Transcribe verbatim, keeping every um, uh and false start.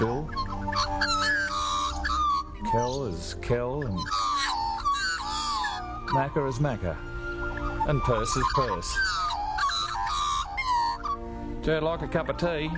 Bill. Kel is Kel, and Macca is Macca, and Purse is Purse. Do you like a cup of tea?